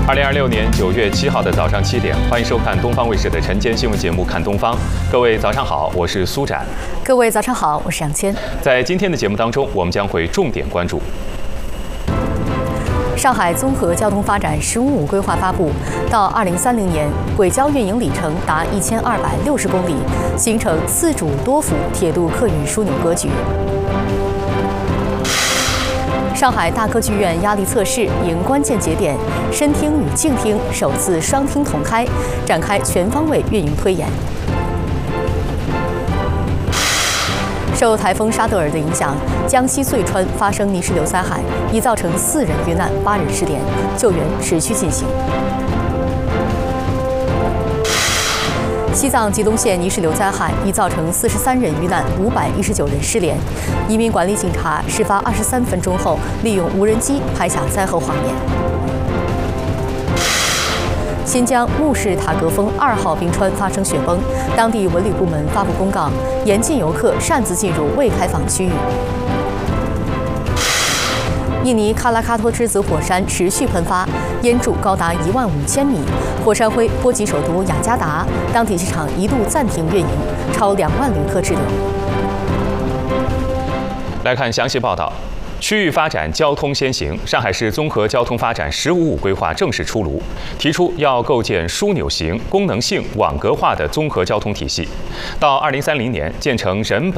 2026年9月7号的早上7点，欢迎收看东方卫视的晨间新闻节目《看东方》。各位早上好，我是苏展。 各位早上好，我是杨谦。 在今天的节目当中，我们将会重点关注上海综合交通发展“十五五”规划发布，到2030年，轨交运营里程达1260公里，形成自主多辅铁路客运枢纽格局。上海大歌剧院压力测试迎关键节点，深厅与静厅首次双厅同开，展开全方位运营推演。受台风沙德尔的影响，江西遂川发生泥石流灾害，已造成4人遇难，8人失联，救援持续进行。西藏吉东县泥石流灾害已造成43人遇难，519人失联。移民管理警察事发23分钟后，利用无人机拍下灾后画面。新疆木氏塔格峰2号冰川发生雪崩，当地文旅部门发布公告，严禁游客擅自进入未开放区域。印尼喀拉喀托之子火山持续喷发，烟柱高达15000米，火山灰波及首都雅加达，当地机场一度暂停运营，超2万旅客滞留。 来看详细报道。区域发展交通先行，上海市综合交通发展“十五五”规划正式出炉，提出要构建枢纽型、功能性、网格化的综合交通体系，到2030年建成人本